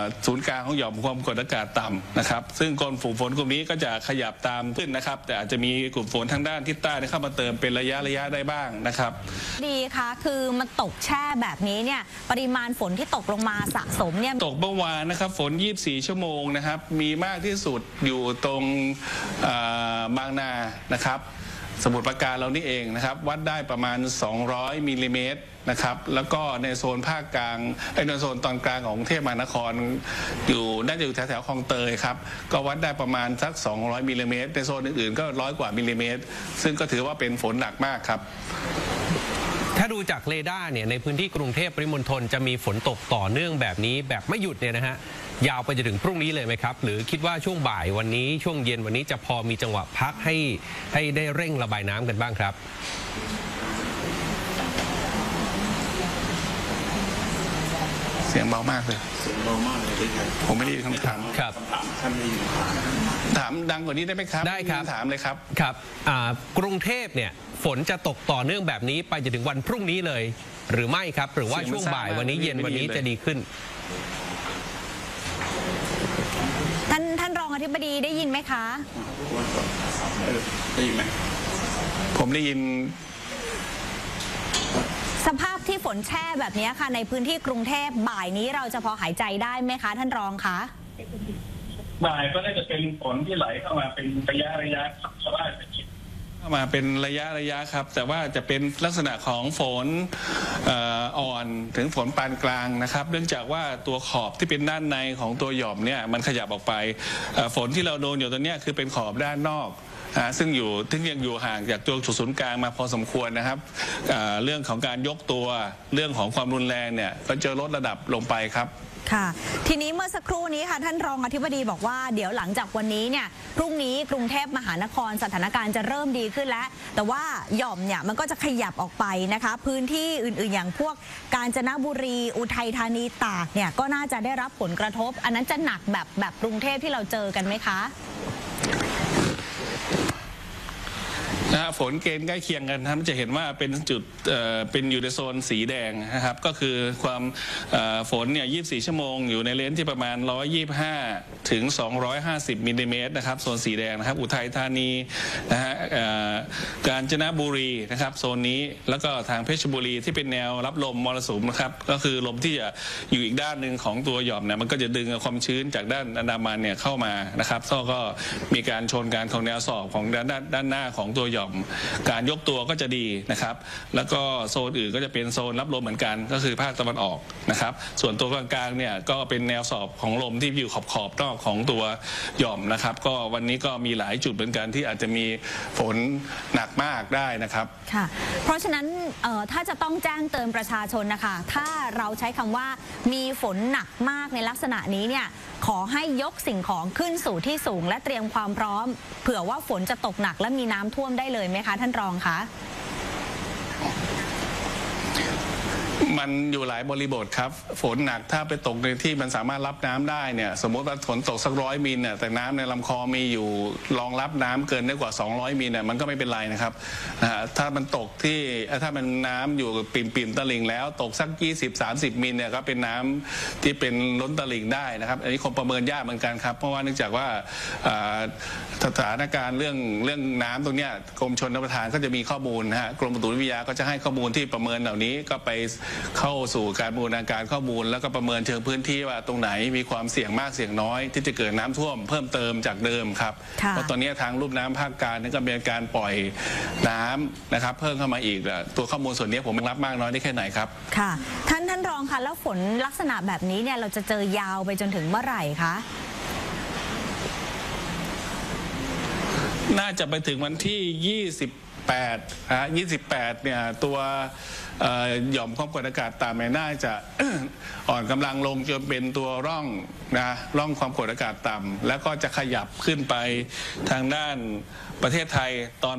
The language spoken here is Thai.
ศูนย์กลางของหย่อมความกดอากาศต่ำนะครับซึ่งกลุ่มฝนกลุ่มนี้ก็จะขยับตามขึ้นนะครับแต่อาจจะมีกลุ่มฝนทางด้านทิศใต้เข้ามาเติมเป็นระยะได้บ้างนะครับดีค่ะคือมันตกแช่แบบนี้เนี่ยปริมาณฝนที่ตกลงมาสะสมเนี่ยตกเมื่อวานนะครับฝน24ชั่วโมงนะครับมีมากที่สุดอยู่ตรงบางนานะครับสมุทรปราการเรานี่เองนะครับวัดได้ประมาณ200มิลลิเมตรนะครับแล้วก็ในโซนภาคกลางในโซนตอนกลางของกรุงเทพมหานครน่าจะอยู่แถวๆคลองเตยครับก็วัดได้ประมาณสัก200มิลลิเมตรในโซนอื่นๆก็100 กว่ามิลลิเมตรซึ่งก็ถือว่าเป็นฝนหนักมากครับถ้าดูจากเรดาร์เนี่ยในพื้นที่กรุงเทพปริมณฑลจะมีฝนตกต่อเนื่องแบบนี้แบบไม่หยุดเนี่ยนะฮะยาวไปจนถึงพรุ่งนี้เลยไหมครับหรือคิดว่าช่วงบ่ายวันนี้ช่วงเย็นวันนี้จะพอมีจังหวะพักให้ได้เร่งระบายน้ำกันบ้างครับเสียงเบามากเลยผมไม่ได้ยินคำถามครับถามดังกว่านี้ได้ไหมครับได้ครับถามเลยครับครับกรุงเทพเนี่ยฝนจะตกต่อเนื่องแบบนี้ไปจนถึงวันพรุ่งนี้เลยหรือไม่ครับหรือว่าช่วงบ่ายวันนี้เย็นวันนี้จะดีขึ้นท่านรองอธิบดีได้ยินไหมคะได้ยินไหมผมได้ยินสภาพที่ฝนแช่แบบนี้ค่ะในพื้นที่กรุงเทพบ่ายนี้เราจะพอหายใจได้ไหมคะท่านรองคะบ่ายก็น่าจะเป็นฝนที่ไหลเข้ามาเป็นระยะชาวบ้านเข้ามาเป็นระยะครับแต่ว่าจะเป็นลักษณะของฝนอ่อนถึงฝนปานกลางนะครับเนื่องจากว่าตัวขอบที่เป็นด้านในของตัวหย่อมเนี่ยมันขยับออกไปฝนที่เราโดนอยู่ตอนนี้คือเป็นขอบด้านนอกซึ่งยังอยู่ห่างจากตัวจุดศูนย์กลางมาพอสมควรนะครับเรื่องของการยกตัวเรื่องของความรุนแรงเนี่ยก็จะลดระดับลงไปครับค่ะทีนี้เมื่อสักครู่นี้ค่ะท่านรองอธิบดีบอกว่าเดี๋ยวหลังจากวันนี้เนี่ยพรุ่งนี้กรุงเทพมหานครสถานการณ์จะเริ่มดีขึ้นแล้วแต่ว่าหย่อมเนี่ยมันก็จะขยับออกไปนะคะพื้นที่อื่นๆอย่างพวกกาญจนบุรีอุทัยธานีตากเนี่ยก็น่าจะได้รับผลกระทบอันนั้นจะหนักแบบกรุงเทพที่เราเจอกันไหมคะฝนเกณฑ์ใกล้เคียงกันท่านจะเห็นว่าเป็นจุดเป็นอยู่ในโซนสีแดงนะครับก็คือความฝนเนี่ย24ชั่วโมงอยู่ในเลนที่ประมาณ125ถึง250มิลลิเมตรนะครับโซนสีแดงนะครับอุทัยธานีนะฮะกาญจนบุรีนะครับโซนนี้แล้วก็ทางเพชรบุรีที่เป็นแนวรับลมมรสุมนะครับก็คือลมที่จะอยู่อีกด้านหนึ่งของตัวหย่อมเนี่ยมันก็จะดึงความชื้นจากด้านอันดามันเนี่ยเข้ามานะครับก็มีการชนกันของแนวสอบของด้านหน้าของตัวหย่อมการยกตัวก็จะดีนะครับแล้วก็โซนอื่นก็จะเป็นโซนรับลมเหมือนกันก็คือภาคตะวันออกนะครับส่วนตัวกลางๆเนี่ยก็เป็นแนวสอบของลมที่อยู่ขอบนอกของตัวหย่อมนะครับก็วันนี้ก็มีหลายจุดเหมือนกันที่อาจจะมีฝนหนักมากได้นะครับค่ะเพราะฉะนั้นถ้าจะต้องแจ้งเตือนประชาชนนะคะถ้าเราใช้คำว่ามีฝนหนักมากในลักษณะนี้เนี่ยขอให้ยกสิ่งของขึ้นสู่ที่สูงและเตรียมความพร้อมเผื่อว่าฝนจะตกหนักและมีน้ำท่วมได้เลยไหมคะท่านรองคะมันอยู่หลายบริบทครับฝนหนักถ้าไปตกในที่มันสามารถรับน้ำได้เนี่ยสมมติว่าฝนตกสัก100มิลเนี่ยแต่น้ำในลำคลองมีอยู่รองรับน้ำเกินได้กว่า200มิลเนี่ยมันก็ไม่เป็นไรนะครับถ้ามันตกที่ถ้ามันน้ำอยู่ปิ่มตลิ่งแล้วตกสัก20-30มิลเนี่ยก็เป็นน้ำที่เป็นล้นตลิ่งได้นะครับอันนี้คงประเมินยากเหมือนกันครับเพราะว่าเนื่องจากว่าสถานการณ์เรื่องน้ำตรงเนี้ยกรมชลประทานก็จะมีข้อมูลนะฮะกรมอุตุนิยมวิทยาก็จะให้ข้อมูลที่ประเมินเหล่านี้ก็ไปเข้าสู่การบูรณาการข้อมูลแล้วก็ประเมินเชิงพื้นที่ว่าตรงไหนมีความเสี่ยงมากเสี่ยงน้อยที่จะเกิดน้ำท่วมเพิ่มเติมจากเดิมครับเพราะตอนนี้ทางลุ่มน้ำภาคกลางนี่ก็มีการปล่อยน้ำนะครับเพิ่มเข้ามาอีกตัวข้อมูลส่วนนี้ผมรับมากน้อยได้แค่ไหนครับค่ะท่านรองคะแล้วฝนลักษณะแบบนี้เนี่ยเราจะเจอยาวไปจนถึงเมื่อไหร่คะน่าจะไปถึงวันที่28เนี่ยตัวหย่อมความกดอากาศต่ำเนี่ยน่าจะ อ่อนกำลังลงจนเป็นตัวร่องความกดอากาศต่ำแล้วก็จะขยับขึ้นไปทางด้านประเทศไทยตอน